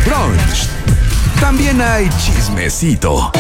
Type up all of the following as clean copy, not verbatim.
brunch. También hay chismecito.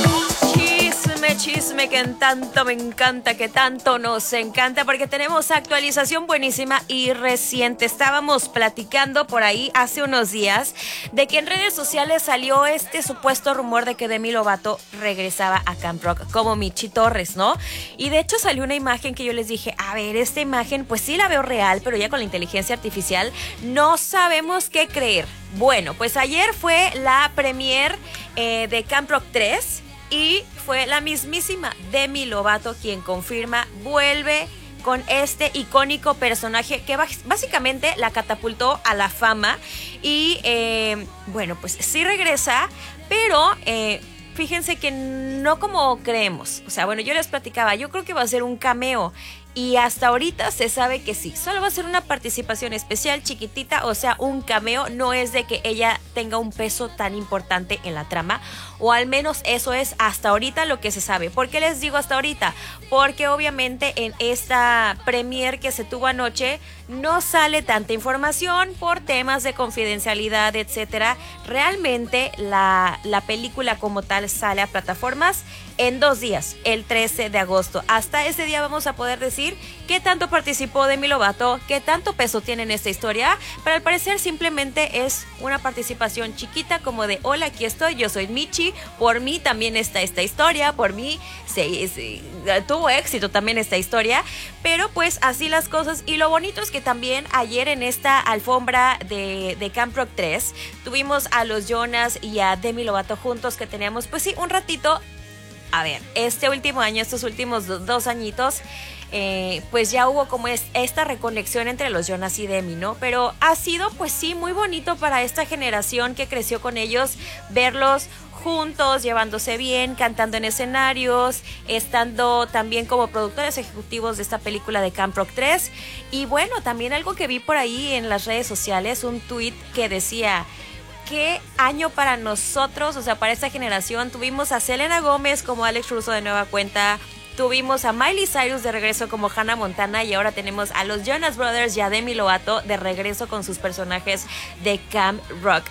Chisme que tanto me encanta, que tanto nos encanta, porque tenemos actualización buenísima y reciente. Estábamos platicando por ahí hace unos días de que en redes sociales salió este supuesto rumor de que Demi Lovato regresaba a Camp Rock como Michi Torres, ¿no? Y de hecho salió una imagen que yo les dije, a ver, esta imagen pues sí la veo real, pero ya con la inteligencia artificial no sabemos qué creer. Bueno, pues ayer fue la premiere de Camp Rock 3 y fue la mismísima Demi Lovato quien confirma, vuelve con este icónico personaje que básicamente la catapultó a la fama. Y bueno, pues sí regresa, pero fíjense que no como creemos. O sea, bueno, yo les platicaba, yo creo que va a ser un cameo. Y hasta ahorita se sabe que sí, solo va a ser una participación especial, chiquitita, o sea, un cameo. No es de que ella tenga un peso tan importante en la trama, o al menos eso es hasta ahorita lo que se sabe. ¿Por qué les digo hasta ahorita? Porque obviamente en esta premiere que se tuvo anoche no sale tanta información por temas de confidencialidad, etcétera. Realmente la película como tal sale a plataformas en 2 días, el 13 de agosto. Hasta ese día vamos a poder decir qué tanto participó Demi Lovato, qué tanto peso tiene en esta historia. Pero al parecer simplemente es una participación chiquita, como de hola, aquí estoy, yo soy Michi, por mí también está esta historia, por mí tuvo éxito también esta historia. Pero pues así las cosas. Y lo bonito es que también ayer en esta alfombra de Camp Rock 3 tuvimos a los Jonas y a Demi Lovato juntos, que teníamos pues sí un ratito. A ver, este último año, estos últimos 2 añitos, pues ya hubo como esta reconexión entre los Jonas y Demi, ¿no? Pero ha sido pues sí muy bonito para esta generación que creció con ellos, verlos juntos, llevándose bien, cantando en escenarios, estando también como productores ejecutivos de esta película de Camp Rock 3. Y bueno, también algo que vi por ahí en las redes sociales, un tweet que decía: qué año para nosotros, o sea, para esta generación. Tuvimos a Selena Gómez como Alex Russo de nueva cuenta, tuvimos a Miley Cyrus de regreso como Hannah Montana, y ahora tenemos a los Jonas Brothers y a Demi Lovato de regreso con sus personajes de Camp Rock.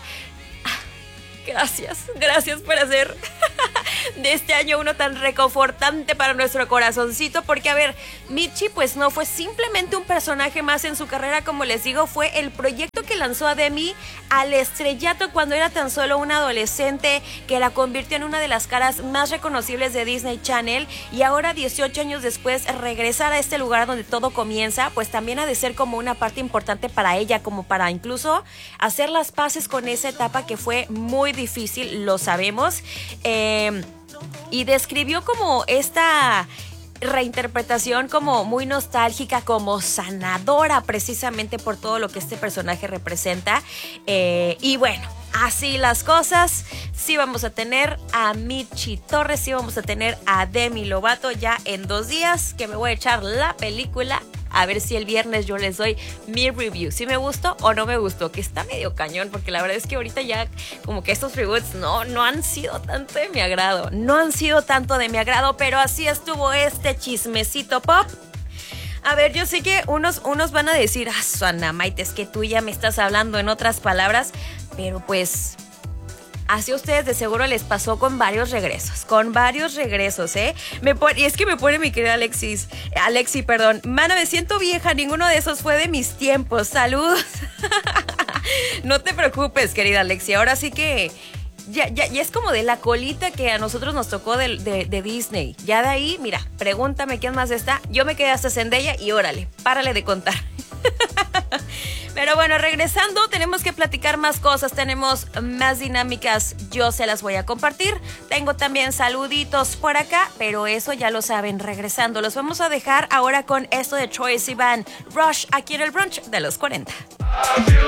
Gracias por hacer de este año uno tan reconfortante para nuestro corazoncito, porque a ver, Michi pues no fue simplemente un personaje más en su carrera, como les digo, fue el proyecto que lanzó a Demi al estrellato cuando era tan solo una adolescente, que la convirtió en una de las caras más reconocibles de Disney Channel. Y ahora 18 años después regresar a este lugar donde todo comienza, pues también ha de ser como una parte importante para ella, como para incluso hacer las paces con esa etapa que fue muy difícil, lo sabemos. Y describió como esta reinterpretación como muy nostálgica, como sanadora, precisamente por todo lo que este personaje representa. Y bueno, así las cosas. Sí vamos a tener a Michi Torres, sí vamos a tener a Demi Lovato ya en 2 días, que me voy a echar la película. A ver si el viernes yo les doy mi review, si me gustó o no me gustó, que está medio cañón, porque la verdad es que ahorita ya como que estos reboots no han sido tanto de mi agrado. No han sido tanto de mi agrado, pero así estuvo este chismecito pop. A ver, yo sé que unos van a decir, Susana Maite, es que tú ya me estás hablando en otras palabras, pero pues así a ustedes de seguro les pasó con varios regresos, ¿eh? Y es que me pone mi querida Alexi, perdón. Mana, me siento vieja, ninguno de esos fue de mis tiempos. Saludos. No te preocupes, querida Alexi, ahora sí que ya es como de la colita que a nosotros nos tocó de Disney. Ya de ahí, mira, pregúntame quién más está. Yo me quedé hasta Zendaya y órale, párale de contar. Pero bueno, regresando, tenemos que platicar más cosas, tenemos más dinámicas, yo se las voy a compartir. Tengo también saluditos por acá, pero eso ya lo saben. Regresando, los vamos a dejar ahora con esto de Troye Sivan, Rush, aquí en el brunch de los 40.